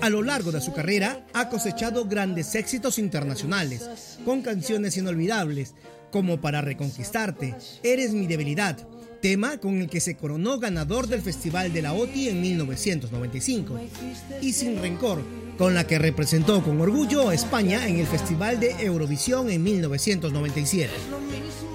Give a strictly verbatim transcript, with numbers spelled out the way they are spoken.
A lo largo de su carrera ha cosechado grandes éxitos internacionales, con canciones inolvidables, como Para Reconquistarte, Eres mi debilidad, tema con el que se coronó ganador del Festival de la O T I en mil novecientos noventa y cinco, y Sin Rencor, con la que representó con orgullo a España en el Festival de Eurovisión en mil novecientos noventa y siete.